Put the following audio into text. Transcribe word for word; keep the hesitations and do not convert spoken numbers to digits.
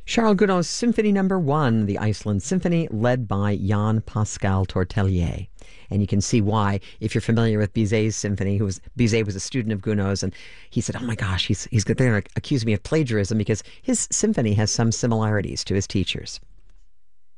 Charles Gounod's Symphony Number One, the Iceland Symphony, led by Jan Pascal Tortelier. And you can see why, if you're familiar with Bizet's symphony, who was Bizet was a student of Gounod's, and he said, "Oh my gosh, he's he's going to accuse me of plagiarism because his symphony has some similarities to his teacher's."